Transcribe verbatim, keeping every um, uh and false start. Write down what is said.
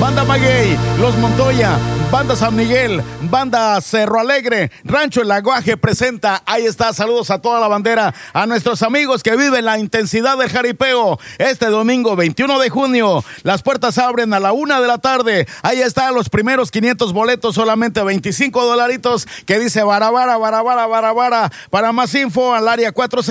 Banda Maguey, Los Montoya, Banda San Miguel, Banda Cerro Alegre, Rancho El Aguaje presenta. Ahí está, saludos a toda la bandera, a nuestros amigos que viven la intensidad del jaripeo. Este domingo veintiuno de junio, las puertas abren a la una de la tarde. Ahí están los primeros quinientos boletos, solamente veinticinco dolaritos, que dice Barabara, Barabara, Barabara. Para más info, al área cuatro